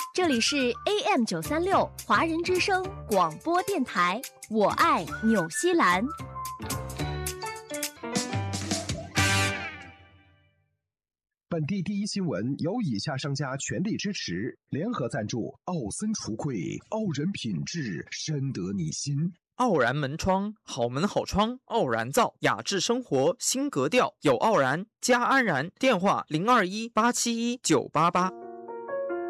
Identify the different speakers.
Speaker 1: 这里是 AM936华人之声广播电台，我爱纽西兰。
Speaker 2: 本地第一新闻由以下商家全力支持，联合赞助：奥森橱柜，傲人品质，深得你心。
Speaker 3: 傲然门窗，好门好窗，傲然造，雅致生活新格调，有傲然加安然。电话021-871-988。